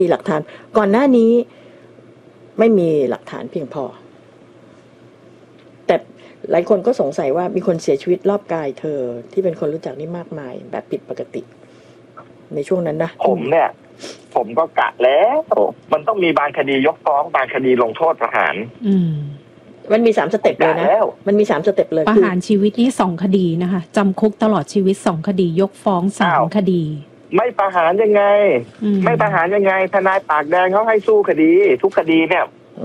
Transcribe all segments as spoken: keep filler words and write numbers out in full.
มีหลักฐานก่อนหน้านี้ไม่มีหลักฐานเพียงพอแต่หลายคนก็สงสัยว่ามีคนเสียชีวิตรอบกายเธอที่เป็นคนรู้จักนี่มากมายแบบผิดปกติในช่วงนั้นนะผมเนี่ยผมก็กะแล้วมันต้องมีบางคดียกฟ้องบางคดีลงโทษประหารอืมมันมีสามสเต็ปเลยนะมันมีสามสเต็ปเลยประหารชีวิตนี่สองคดีนะคะจำคุกตลอดชีวิตสองคดียกฟ้องสามคดีไม่ประหารยังไงไม่ประหารยังไงทนายปากแดงเขาให้สู้คดีทุกคดีเนี่ย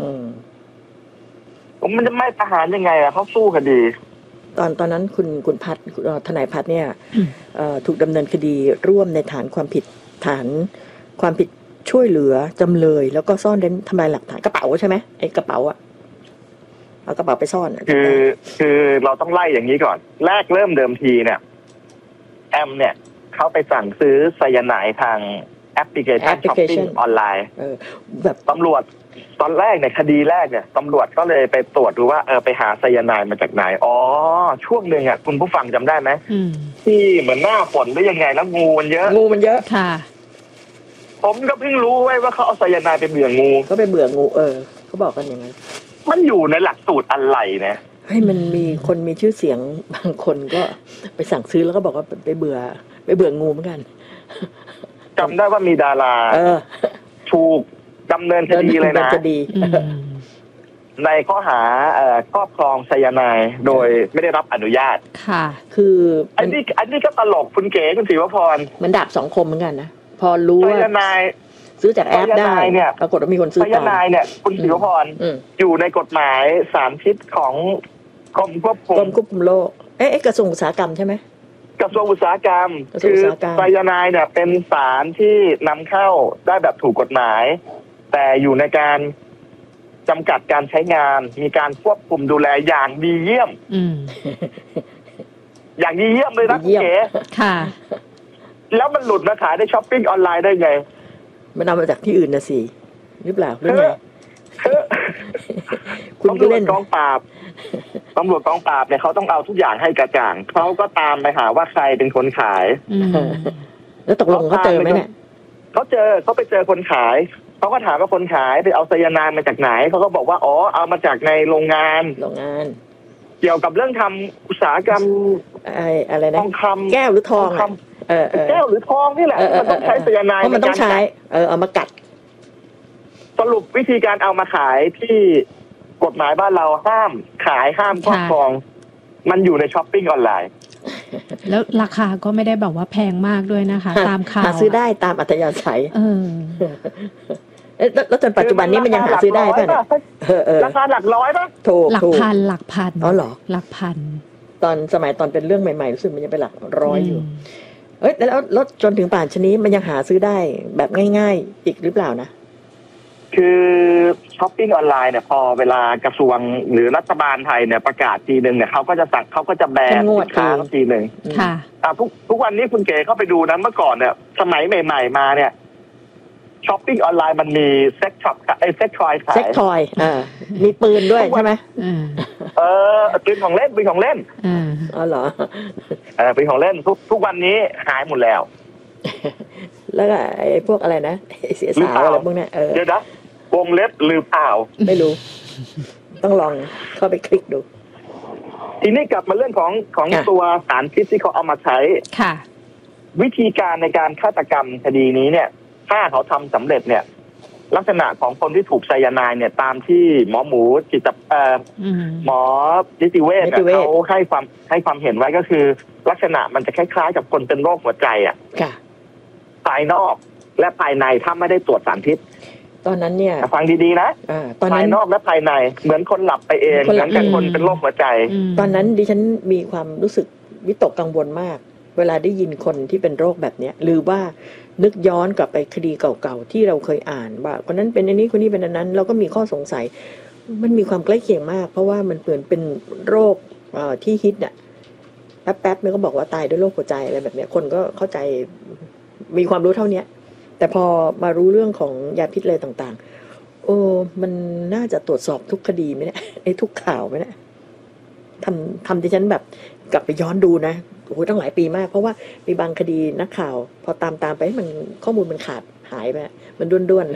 ผมมันจะไม่ประหารยังไงอ่ะเขาสู้คดีตอนตอนนั้นคุณคุณพัฒน์ทนายพัฒน์เนี่ยถูกดำเนินคดีร่วมในฐานความผิดฐานความผิดช่วยเหลือจำเลยแล้วก็ซ่อนเร้นทำลายหลักฐานกระเป๋าใช่ไหมไอ้กระเป๋าอะเอากระเป๋าไปซ่อนคือคือเราต้องไล่อย่างนี้ก่อนแรกเริ่มเดิมทีเนี่ยแอมเนี่ยเขาไปสั่งซื้อไซยาไนด์ทางแอปพลิเคชันช้อปปิ้งออนไลน์แบบตำรวจตอนแรกเนี่ยคดีแรกเนี่ยตำรวจก็เลยไปตรวจดูว่าเออไปหาไซยาไนด์มาจากไหนอ๋อช่วงหนึ่งอ่ะคุณผู้ฟังจำได้ไหมที่เหมือนหน้าฝนหรือยังไงแล้วงูมันเยอะงูมันเยอะค่ะผมก็เพิ่งรู้ไว้ว่าเขาเอาไซยาไนด์ไปเบื่องูก็ไปเบื่องูเออเขาบอกกันอย่างนั้นมันอยู่ในหลักสูตรอะไรเนี่ยให้มันมีคนมีชื่อเสียงบางคนก็ไปสั่งซื้อแล้วก็บอกว่าไปเบื่อไปเบื่องูเหมือนกันจำได้ว่ามีดาราถูกดำเนินคดีเลยนะในข้อหาครอบครองไซยาไนด์โดยไม่ได้รับอนุญาตค่ะคืออันนี้อันนี้ก็ตลกคุณเก๋คุณศรีวพรมันดาบสองคมเหมือนกันนะพอรู้ว่าไซยาไนด์ซื้อจากแอปได้เนี่ยปรากฏว่ามีคนซื้อไซยาไนด์เนี่ยคุณศรีวพรอยู่ในกฎหมายสารพิษของกรมควบคุมกรมควบคุมโรคเอ๊ะกระทรวงอุตสาหกรรมใช่ไหมกระทรวงอุตสาหกรรมคือไซยาไนด์เนี่ยเป็นสารที่นำเข้าได้แบบถูกกฎหมายแต่อยู่ในการจำกัดการใช้งานมีการควบคุมดูแลอย่างดีเยี่ยมอย่างดีเยี่ยมเลยนะเก๋ค่ะแล้วมันหลุดมาขายในช้อปปิ้งออนไลน์ได้ไงมันเอามาจากที่อื่นนะสิหรือเปล่าหรือไงคุณก็เล่นกองปราบตำรวจกองปราบเนี่ยเขาต้องเอาทุกอย่างให้กระจ่างเขาก็ตามไปหาว่าใครเป็นคนขายแล้วตกลงเขาเจอไหมเนี่ยเขาเจอเขาไปเจอคนขายเขาก็ถามว่าคนขายไปเอาไซยาไนด์มาจากไหนเขาก็บอกว่าอ๋อเอามาจากในโรงงานโรงงานเกี่ยวกับเรื่องทำอุตสาหกรรมไอ้อะไรนะทองคำแก้วหรือทองเออแก้วหรือทองนี่แหละมันต้องใช้ไซยาไนด์เพราะมันต้องใช้เออเอามากัดสรุปวิธีการเอามาขายที่กฎหมายบ้านเราห้ามขายห้ามครอบครองมันอยู่ในช้อปปิ้งออนไลน์แล้วราคาก็ไม่ได้แบบว่าแพงมากด้วยนะคะตามข่าวหาซื้อได้ตามอัธยาศัยเออแล้วจนปัจจุบันนี้มันยังหาซื้อได้ป่ะราคาหลักร้อยป่ะถูกหลักพันหลักพันอ๋อเหรอหลักพันตอนสมัยตอนเป็นเรื่องใหม่ๆรู้สึกมันยังเป็นหลักร้อยอยู่เอ้ยแล้วแล้วจนถึงป่านชนี้มันยังหาซื้อได้แบบง่ายๆอีกหรือเปล่านะคือช้อปปิ้งออนไลน์เนี่ยพอเวลากระทรวงหรือรัฐบาลไทยเนี่ยประกาศทีนึงเนี่ยเขาก็จะสั่งเขาก็จะแบนสินค้าทีนึงค่ะทุกทุกวันนี้คุณเก๋เข้าไปดูนะเมื่อก่อนเนี่ยสมัยใหม่ๆมาเนี่ยช้อปปิ้งออนไลน์มันมีเซ็กช็อปไอ้เซ็กทอยขายเซ็กทอยอ่ามีปืนด้วยใช่ไหมเออปืนของเล่นปืนของเล่นอ๋อเหรอเออปืนของเล่นทุกทุกวันนี้หายหมดแล้วแล้วก็ไอ้พวกอะไรนะเสียสาวอะไรพวกนี้เออเดี๋ยวนะวงเล็บหรือเปล่าไม่รู้ต้องลองเข้าไปคลิกดูทีนี้กลับมาเรื่องของของตัวสารพิษที่เขาเอามาใช้ค่ะวิธีการในการฆาตกรรมคดีนี้เนี่ยถ้าเขาทำสำเร็จเนี่ยลักษณะของคนที่ถูกไซยาไนด์เนี่ยตามที่หมอหมูจิตเอ่อหมอนิติเวชเขาให้ความให้ความเห็นไว้ก็คือลักษณะมันจะคล้ายๆกับคนเป็นโรคหัวใจอ่ะภายนอกและภายในถ้าไม่ได้ตรวจสารพิษตอนนั้นเนี่ยฟังดีๆนะภายนอกและภายในเหมือนคนหลับไปเองเหมือนกับคนเป็นโรคหัวใจตอนนั้นดิฉันมีความรู้สึกวิตกกังวลมากเวลาได้ยินคนที่เป็นโรคแบบนี้หรือว่านึกย้อนกลับไปคดีเก่าๆที่เราเคยอ่านว่าคนนั้นเป็นอันนี้คนนี้เป็นอันนั้นเราก็มีข้อสงสัยมันมีความใกล้เคียงมากเพราะว่ามันเหมือนเป็นโรคที่ฮิตอ่ะแป๊บๆมันก็บอกว่าตายด้วยโรคหัวใจอะไรแบบนี้คนก็เข้าใจมีความรู้เท่านี้แต่พอมารู้เรื่องของยาพิษอะไรต่างๆโอ้มันน่าจะตรวจสอบทุกคดีไหมเนี่ยไอ้ทุกข่าวไหมเนี่ยทำทำที่ฉันแบบกลับไปย้อนดูนะโอ้โหตั้งหลายปีมากเพราะว่ามีบางคดีนักข่าวพอตามตามไปมันข้อมูลมันขาดหายไปมันด้วนๆ